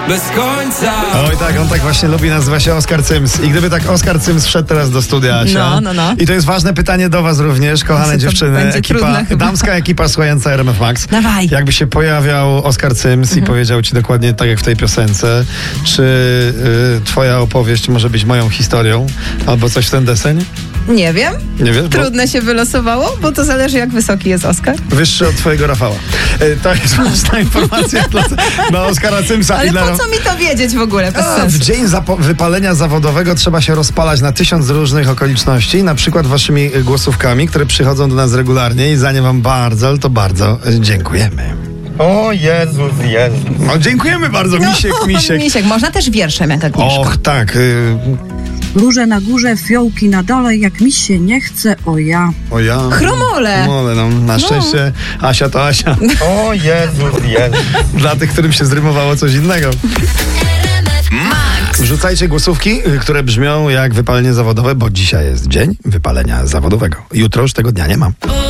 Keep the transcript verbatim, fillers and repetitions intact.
bez końca. Oj tak, on tak właśnie lubi, nazywa się Oskar Cyms. I gdyby tak Oskar Cyms wszedł teraz do studia, Asia. No, no, no. I to jest ważne pytanie do was również, kochane To dziewczyny. będzie Ekipa, trudne chyba. damska ekipa słuchająca R M F Max. Dawaj. Jakby się pojawiał Oskar Cyms Mhm. i powiedział ci dokładnie tak jak w tej piosence, czy y, twoja opowieść może być moją historią, albo coś w ten deseń? Nie wiem. Nie wiesz? Bo Trudne się wylosowało, bo to zależy, jak wysoki jest Oskar. wyższy od twojego Rafała. Y, to jest ważna informacja dla, dla Oskara Cymsa. Ale i dla po co mi to wiedzieć w ogóle? Bez A, w sensu. dzień zapo- wypalenia zawodowego trzeba się rozpalać na tysiąc różnych okoliczności, na przykład waszymi y, głosówkami, które przychodzą do nas regularnie i za nie wam bardzo, ale to bardzo y, dziękujemy. O Jezus, Jezus. No, dziękujemy bardzo, misiek, misiek. Misiek. Można też wierszem, jak Agnieszka. Och, tak. Y, Róże na górze, fiołki na dole, jak mi się nie chce, o ja. o ja. Chromole. Chromole, no. Na szczęście Asia to Asia. O Jezus, Jezus. Dla tych, którym się zrymowało coś innego. Wrzucajcie głosówki, y, które brzmią jak wypalenie zawodowe, bo dzisiaj jest dzień wypalenia zawodowego. Jutro już tego dnia nie mam.